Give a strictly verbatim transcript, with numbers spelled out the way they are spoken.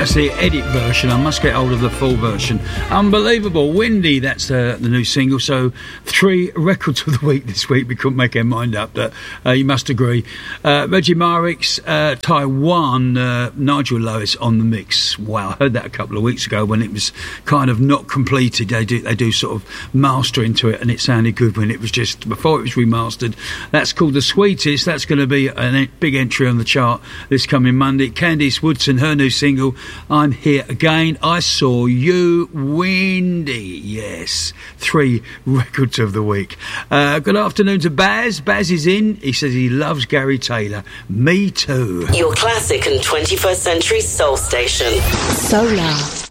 That's the edit version. I must get hold of the full version. Unbelievable. Windy, that's uh, the new single. So three records of the week this week. We couldn't make our mind up, but uh, you must agree. Uh, Reggie Marix, uh, Taiwan, uh, Nigel Lewis on the mix. Wow, I heard that a couple of weeks ago when it was kind of not completed. They do, they do sort of master into it, and it sounded good when it was just before it was remastered. That's called The Sweetest. That's going to be a big entry on the chart this coming Monday. Candice Woodson, her new single, I'm Here Again. I Saw You. Windy, yes. Three records of the week. Uh, good afternoon to Baz. Baz is in. He says he loves Gary Taylor. Me too. Your classic and twenty-first century soul station. Solar.